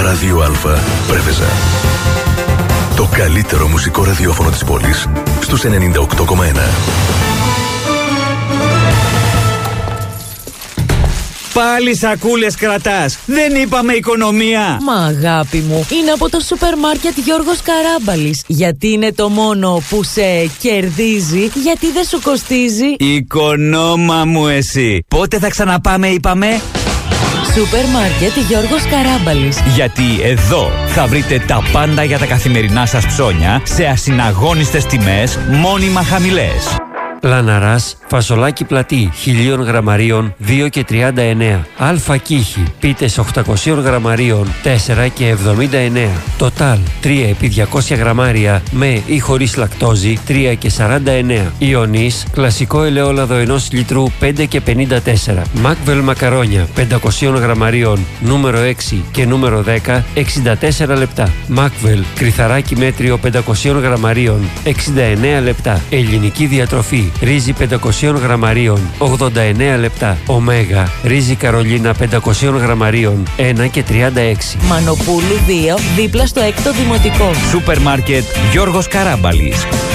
Ράδιο Α, Πρέβεζα. Το καλύτερο μουσικό ραδιόφωνο της πόλης στους 98,1. Πάλι σακούλες κρατάς. Δεν είπαμε οικονομία. Μα αγάπη μου, είναι από το σούπερ μάρκετ Γιώργος Καράμπαλης. Γιατί είναι το μόνο που σε κερδίζει, γιατί δεν σου κοστίζει. Οικονόμα μου εσύ. Πότε θα ξαναπάμε είπαμε? Σούπερ μάρκετ Γιώργος Καράμπαλης. Γιατί εδώ θα βρείτε τα πάντα για τα καθημερινά σας ψώνια σε ασυναγώνιστες τιμές, μόνιμα χαμηλές. Λαναράς, φασολάκι πλατή 1000 γραμμαρίων 2 και 39. Αλφα κύχη, πίτες 800 γραμμαρίων 4 και 79. Τοτάλ 3 επί 200 γραμμάρια με ή χωρίς λακτόζη 3 και 49. Ιωνής, κλασικό ελαιόλαδο 1 λίτρου 5 και 54. Μάκβελ μακαρόνια 500 γραμμαρίων νούμερο 6 και νούμερο 10 64 λεπτά. Μάκβελ, κρυθαράκι μέτριο 500 γραμμαρίων 69 λεπτά. Ελληνική διατροφή, ρύζι 500 γραμμαρίων 89 λεπτά. Ωμέγα, ρύζι Καρολίνα 500 γραμμαρίων 1 και 36. Μανοπούλου 2, δίπλα στο 6ο Δημοτικό. Σούπερ μάρκετ Γιώργος Καράμπαλης.